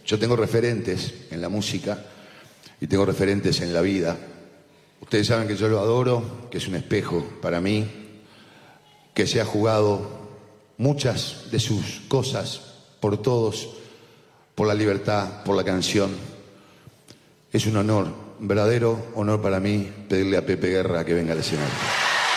Yo tengo referentes en la música y tengo referentes en la vida. Ustedes saben que yo lo adoro, que es un espejo para mí, que se ha jugado muchas de sus cosas por todos, por la libertad, por la canción. Es un honor, un verdadero honor para mí pedirle a Pepe Guerra que venga al escenario.